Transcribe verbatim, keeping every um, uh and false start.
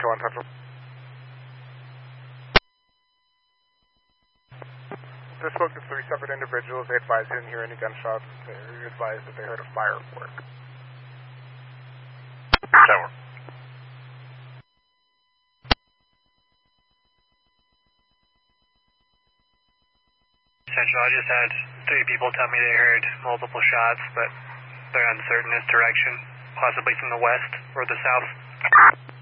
Central on Central. They spoke to three separate individuals. They advised they didn't hear any gunshots. They advised that they heard a firework. Tower. Central, I just had three people tell me they heard multiple shots, but they're uncertain as direction, possibly from the west or the south.